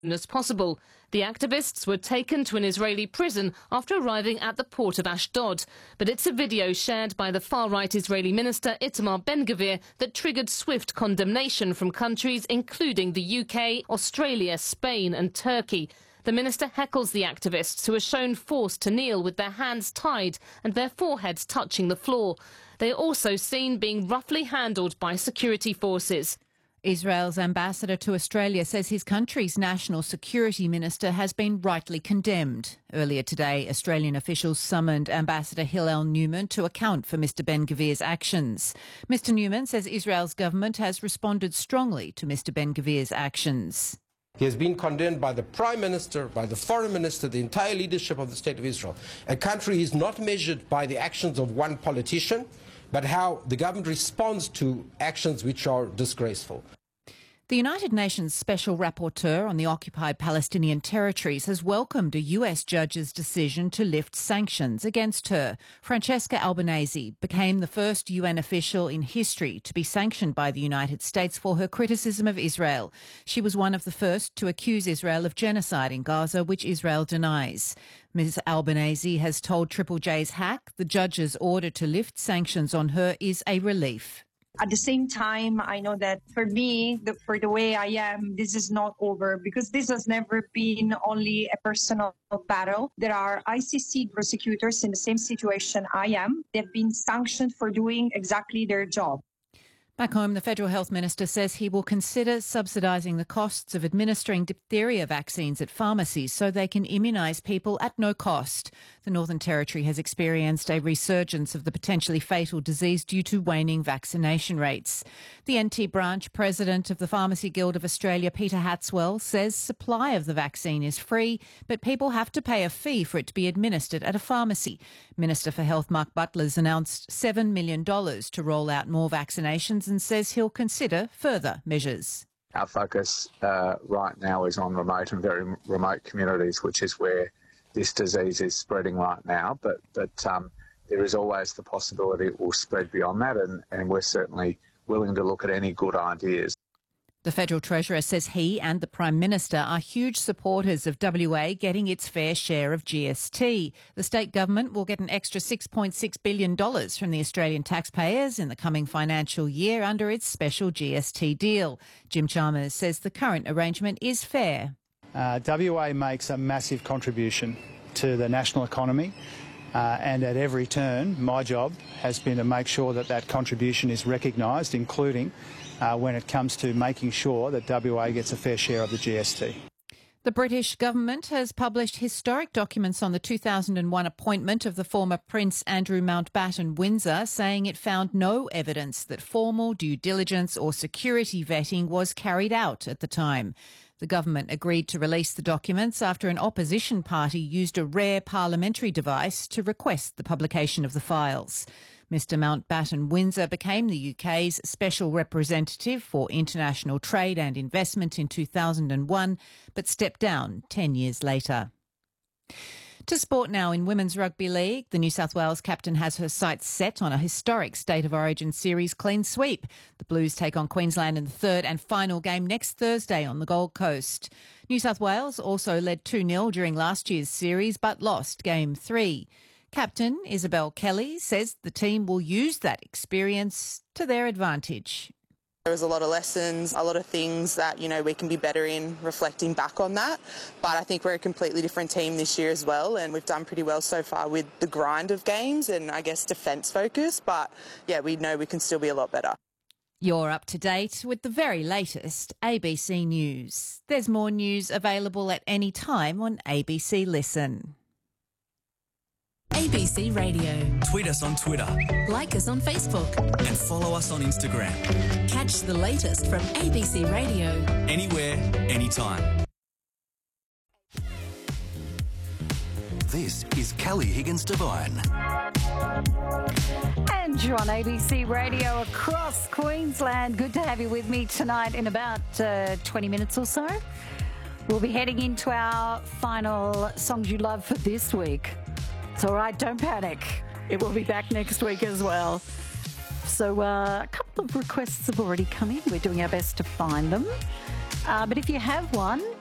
as possible. The activists were taken to an Israeli prison after arriving at the port of Ashdod. But it's a video shared by the far-right Israeli minister Itamar Ben-Gvir that triggered swift condemnation from countries including the UK, Australia, Spain and Turkey. The minister heckles the activists who are shown forced to kneel with their hands tied and their foreheads touching the floor. They are also seen being roughly handled by security forces. Israel's ambassador to Australia says his country's national security minister has been rightly condemned. Earlier today, Australian officials summoned Ambassador Hillel Newman to account for Mr Ben-Gvir's actions. Mr Newman says Israel's government has responded strongly to Mr Ben-Gvir's actions. He has been condemned by the Prime Minister, by the Foreign Minister, the entire leadership of the State of Israel. A country is not measured by the actions of one politician, but how the government responds to actions which are disgraceful. The United Nations Special Rapporteur on the occupied Palestinian territories has welcomed a US judge's decision to lift sanctions against her. Francesca Albanese became the first UN official in history to be sanctioned by the United States for her criticism of Israel. She was one of the first to accuse Israel of genocide in Gaza, which Israel denies. Ms Albanese has told Triple J's Hack the judge's order to lift sanctions on her is a relief. At the same time, I know that for me, for the way I am, this is not over because this has never been only a personal battle. There are ICC prosecutors in the same situation I am. They've been sanctioned for doing exactly their job. Back home, the Federal Health Minister says he will consider subsidising the costs of administering diphtheria vaccines at pharmacies so they can immunise people at no cost. The Northern Territory has experienced a resurgence of the potentially fatal disease due to waning vaccination rates. The NT branch president of the Pharmacy Guild of Australia, Peter Hatswell, says supply of the vaccine is free, but people have to pay a fee for it to be administered at a pharmacy. Minister for Health Mark Butler's announced $7 million to roll out more vaccinations and says he'll consider further measures. Our focus right now is on remote and very remote communities, which is where this disease is spreading right now. But there is always the possibility it will spread beyond that, and we're certainly willing to look at any good ideas. The Federal Treasurer says he and the Prime Minister are huge supporters of WA getting its fair share of GST. The state government will get an extra $6.6 billion from the Australian taxpayers in the coming financial year under its special GST deal. Jim Chalmers says the current arrangement is fair. WA makes a massive contribution to the national economy. And at every turn, my job has been to make sure that that contribution is recognised, including when it comes to making sure that WA gets a fair share of the GST. The British government has published historic documents on the 2001 appointment of the former Prince Andrew Mountbatten Windsor, saying it found no evidence that formal due diligence or security vetting was carried out at the time. The government agreed to release the documents after an opposition party used a rare parliamentary device to request the publication of the files. Mr Mountbatten Windsor became the UK's Special Representative for International Trade and Investment in 2001, but stepped down 10 years later. To sport now in Women's Rugby League, the New South Wales captain has her sights set on a historic State of Origin series clean sweep. The Blues take on Queensland in the third and final game next Thursday on the Gold Coast. New South Wales also led 2-0 during last year's series but lost Game 3. Captain Isabel Kelly says the team will use that experience to their advantage. There was a lot of lessons, a lot of things that, we can be better in reflecting back on that. But I think we're a completely different team this year as well, and we've done pretty well so far with the grind of games and, I guess, defence focus. But, yeah, we know we can still be a lot better. You're up to date with the very latest ABC News. There's more news available at any time on ABC Listen. ABC Radio. Tweet us on Twitter. Like us on Facebook. And follow us on Instagram. Catch the latest from ABC Radio. Anywhere, anytime. This is Kelly Higgins Devine. And you're on ABC Radio across Queensland. Good to have you with me tonight in about 20 minutes or so. We'll be heading into our final Songs You Love for this week. It's all right, don't panic. It will be back next week as well. So a couple of requests have already come in. We're doing our best to find them. But if you have one,